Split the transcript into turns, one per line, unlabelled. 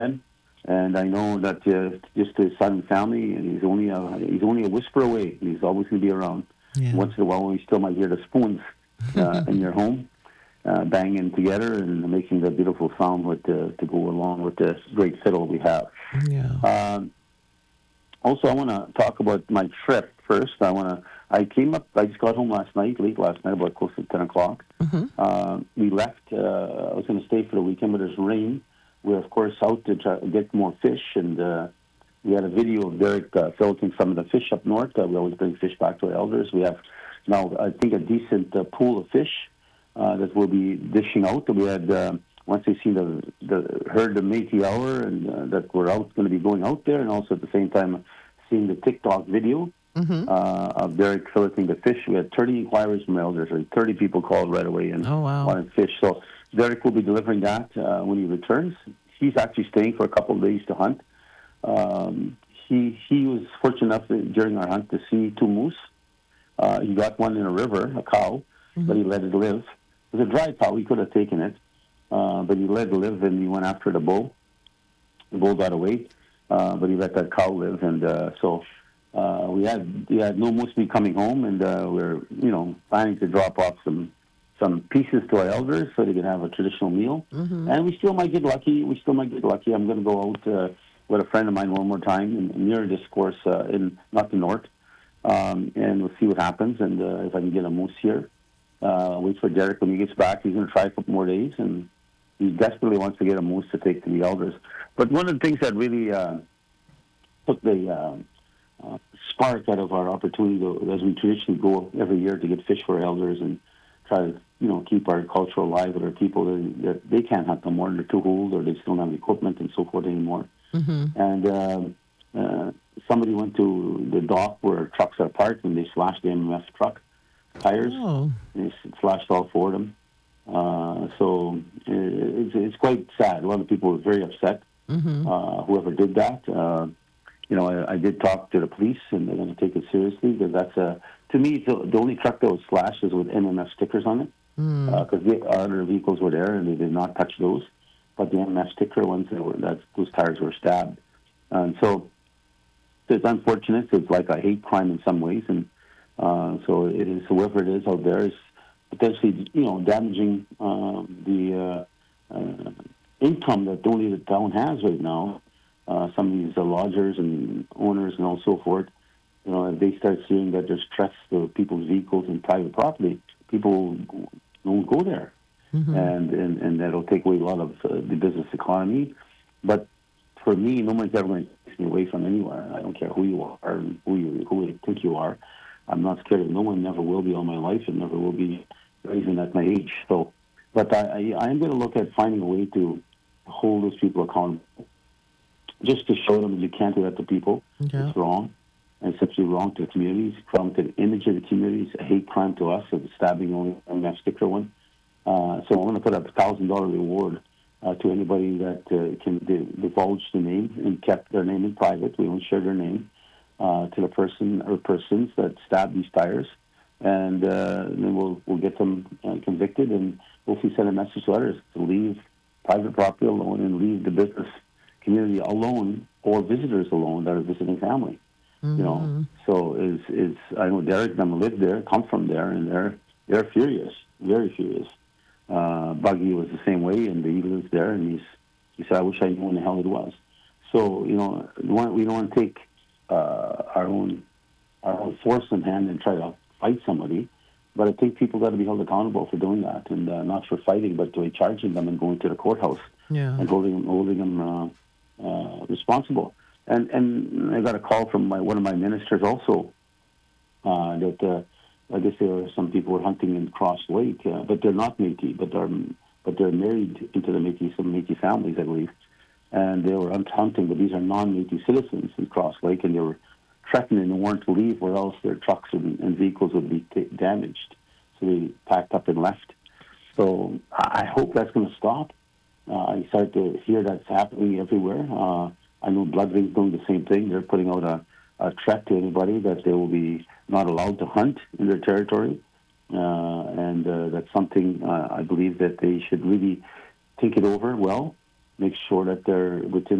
and I know that just his son and family, and he's only a whisper away. He's always going to be around.
Yeah.
Once in a while, we still might hear the spoons in your home banging together and making the beautiful sound with to go along with the great fiddle we have.
Yeah.
Also, I want to talk about my trip first. I came up. I just got home late last night, about close to 10 o'clock. We left. I was going to stay for the weekend, but there's rain. We're of course out to try to get more fish, and we had a video of Derek filleting some of the fish up north. We always bring fish back to our elders. We have now, I think, a decent pool of fish that we'll be dishing out. We had once they seen heard the Métis hour, and that we're going to be going out there, and also at the same time seeing the TikTok video of Derek filleting the fish. We had 30 inquiries from elders, or 30 people called right away and wanted fish. So Derek will be delivering that when he returns. He's actually staying for a couple of days to hunt. He was fortunate enough during our hunt to see 2 moose. He got one in a river, a cow, but he let it live. It was a dry cow. He could have taken it, but he let it live, and he went after the bull. The bull got away, but he let that cow live, and so we had no moose meat coming home, and we're planning to drop off some pieces to our elders so they can have a traditional meal. And we still might get lucky. I'm going to go out with a friend of mine one more time near this course in not the north, and we'll see what happens. And if I can get a moose here, wait for Derek when he gets back. He's going to try a couple more days, and he desperately wants to get a moose to take to the elders. But one of the things that really took the spark out of our opportunity, as we traditionally go every year to get fish for our elders and try to keep our culture alive with our people that they can't hunt no more. They're too old, or they still don't have equipment and so forth anymore. And somebody went to the dock where trucks are parked, and they slashed the MMF truck tires. They slashed all 4 of them. So it's quite sad. A lot of people were very upset. Whoever did that. I did talk to the police, and they're going to take it seriously, because that's to me, the only truck that was slashed is with MMF stickers on it, because our other vehicles were there, and they did not touch those. But the MMF sticker ones, those tires were stabbed. And so it's unfortunate. It's like a hate crime in some ways, and so it is. Whoever it is out there is potentially, damaging the income that only the town has right now. Some of these lodgers and owners and all so forth, if they start seeing that there's threats to people's vehicles and private property, people won't go there, and that'll take away a lot of the business economy. But for me, no one's ever going to take me away from anywhere. I don't care who you are, or who you think you are. I'm not scared of no one. Never will be all my life, and never will be, even at my age. So, but I am going to look at finding a way to hold those people accountable, just to show them that you can't do that to people. It's wrong. And it's simply wrong to the communities, wrong to the image of the communities, a hate crime to us, of stabbing only on that particular one. So I'm going to put a $1,000 reward to anybody that can divulge the name and kept their name in private. We won't share their name to the person or persons that stabbed these tires, and then we'll get them convicted, and hopefully send a message to others to leave private property alone and leave the business community alone, or visitors alone that are visiting family. So I know Derek and them live there, come from there, and they're furious, very furious. Buggy was the same way, and he lives there, and he said, I wish I knew when the hell it was. So we don't want to take our own force in hand and try to fight somebody, but I think people got to be held accountable for doing that, and not for fighting, but to charging them and going to the courthouse and holding them responsible. And I got a call from one of my ministers also that I guess there were some people were hunting in Cross Lake, but they're not Métis, but they're married into the Métis, some Métis families, I believe, and they were hunting, but these are non-Métis citizens in Cross Lake, and they were threatening and warned to leave, or else their trucks and vehicles would be damaged. So they packed up and left. So I hope that's going to stop. I start to hear that's happening everywhere. I know Bloodring's doing the same thing. They're putting out a threat to anybody that they will be not allowed to hunt in their territory. And that's something I believe that they should really think it over well, make sure that they're within